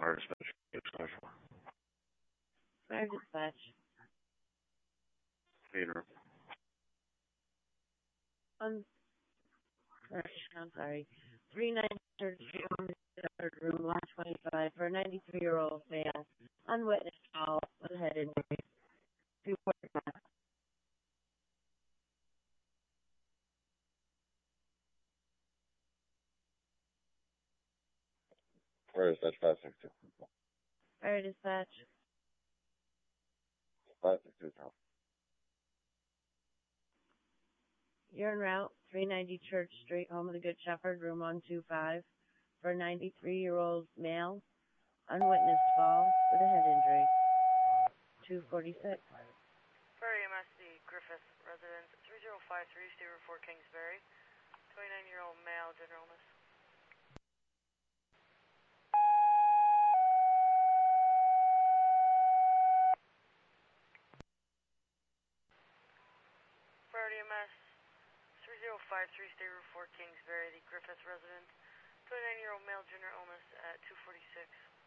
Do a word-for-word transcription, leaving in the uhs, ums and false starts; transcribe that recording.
Fire dispatch. Special. Fire dispatch. Peter. Um, I'm sorry. three ninety Third Street, room one twenty-five, for a ninety-three-year-old male, unwitnessed fall with a head injury. two forty-five. Fire dispatch five six two. Fire dispatch. five six two, Tom. You're en route, three ninety Church Street, home of the Good Shepherd, room one twenty-five, for a ninety-three-year-old male, unwitnessed fall with a head injury. two forty-six. Fire E M S, the Griffith residence, three zero five three, State Route four, Kingsbury. twenty-nine-year-old male, general illness. Fire E M S, three zero five three, State Route four, Kingsbury, the Griffith residence, twenty-nine-year-old male, general illness at two forty-six.